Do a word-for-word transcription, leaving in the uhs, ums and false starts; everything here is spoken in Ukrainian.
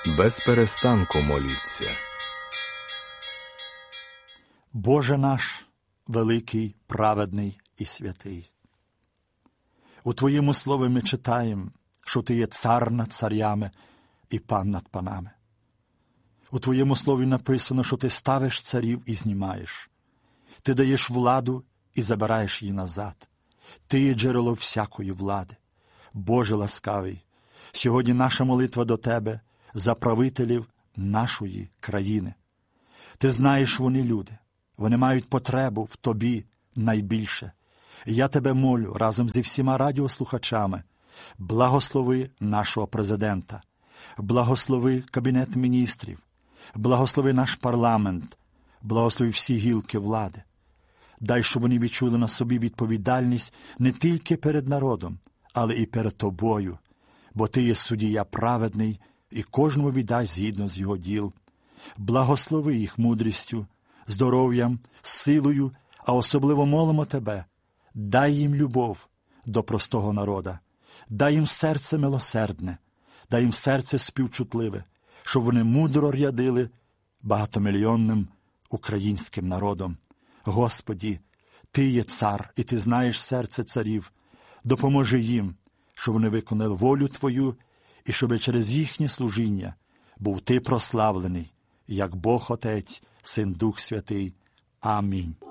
без перестанку моліться. Боже наш, великий, праведний і святий, у Твоєму слові ми читаємо, що Ти є цар над царями і пан над панами. У Твоєму слові написано, що Ти ставиш царів і знімаєш. Ти даєш владу і забираєш її назад. Ти є джерело всякої влади. Боже ласкавий, сьогодні наша молитва до Тебе за правителів нашої країни. Ти знаєш, вони люди, вони мають потребу в Тобі найбільше. І я Тебе молю разом зі всіма радіослухачами, благослови нашого президента, благослови Кабінет міністрів, благослови наш парламент, благослови всі гілки влади. Дай, щоб вони відчули на собі відповідальність не тільки перед народом, але і перед Тобою, бо Ти є суддя праведний і кожному віддай згідно з його діл. Благослови їх мудрістю, здоров'ям, силою, а особливо молимо Тебе, дай їм любов до простого народа, дай їм серце милосердне, дай їм серце співчутливе, щоб вони мудро рядили багатомільйонним українським народом. Господі, Ти є цар, і Ти знаєш серце царів. Допоможи їм, щоб вони виконали волю Твою, і щоб через їхнє служіння був Ти прославлений, як Бог Отець, Син, Дух Святий. Амінь.